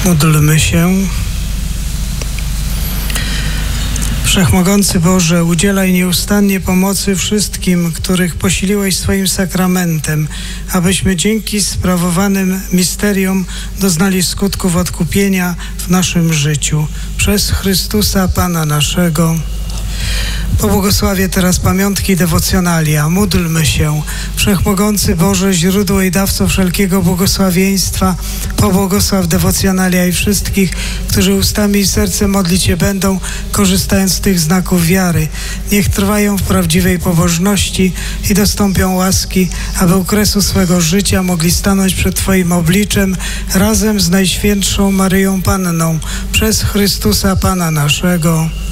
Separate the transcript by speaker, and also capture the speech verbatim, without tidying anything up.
Speaker 1: Módlmy się. Wszechmogący Boże, udzielaj nieustannie pomocy wszystkim, których posiliłeś swoim sakramentem, abyśmy dzięki sprawowanym misteriom doznali skutków odkupienia w naszym życiu. Przez Chrystusa Pana naszego. Pobłogosławię teraz pamiątki dewocjonalia. Módlmy się. Wszechmogący Boże, źródło i dawco wszelkiego błogosławieństwa, pobłogosław dewocjonalia i wszystkich, którzy ustami i sercem modlić się będą, korzystając z tych znaków wiary. Niech trwają w prawdziwej pobożności i dostąpią łaski, aby u kresu swego życia mogli stanąć przed Twoim obliczem razem z Najświętszą Maryją Panną, przez Chrystusa Pana naszego.